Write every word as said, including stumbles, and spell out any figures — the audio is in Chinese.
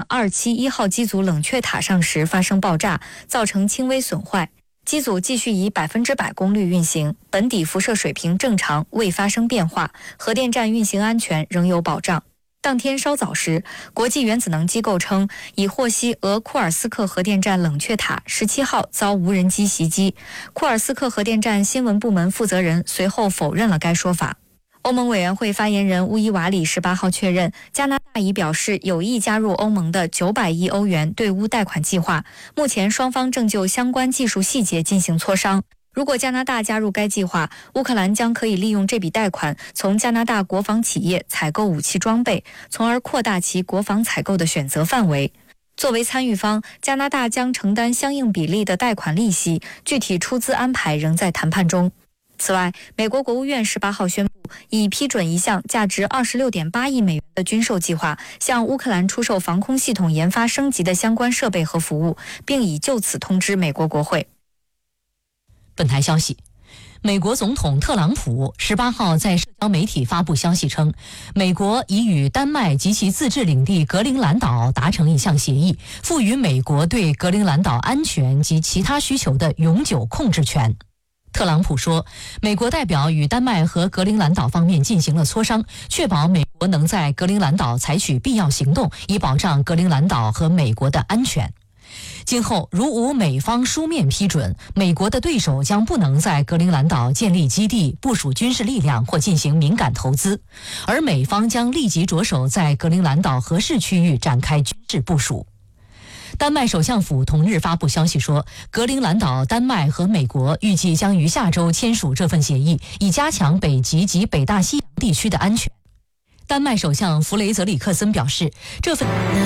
二七一号机组冷却塔上时发生爆炸，造成轻微损坏。机组继续以百分之百功率运行，本底辐射水平正常，未发生变化，核电站运行安全仍有保障。当天稍早时，国际原子能机构称已获悉俄库尔斯克核电站冷却塔十七号遭无人机袭击。库尔斯克核电站新闻部门负责人随后否认了该说法。欧盟委员会发言人乌伊瓦里十八号确认，加拿大已表示有意加入欧盟的九百亿欧元对乌贷款计划，目前双方正就相关技术细节进行磋商。如果加拿大加入该计划，乌克兰将可以利用这笔贷款从加拿大国防企业采购武器装备，从而扩大其国防采购的选择范围。作为参与方，加拿大将承担相应比例的贷款利息，具体出资安排仍在谈判中。此外，美国国务院十八号宣布，已批准一项价值二十六点八亿美元的军售计划，向乌克兰出售防空系统研发升级的相关设备和服务，并已就此通知美国国会。 本台消息，美国总统特朗普十八号在社交媒体发布消息称，美国已与丹麦及其自治领地格陵兰岛达成一项协议，赋予美国对格陵兰岛安全及其他需求的永久控制权。特朗普说，美国代表与丹麦和格陵兰岛方面进行了磋商，确保美国能在格陵兰岛采取必要行动，以保障格陵兰岛和美国的安全。今后如无美方书面批准，美国的对手将不能在格陵兰岛建立基地、部署军事力量或进行敏感投资，而美方将立即着手在格陵兰岛合适区域展开军事部署。丹麦首相府同日发布消息说，格陵兰岛、丹麦和美国预计将于下周签署这份协议，以加强北极及北大西洋地区的安全。丹麦首相弗雷泽里克森表示，这份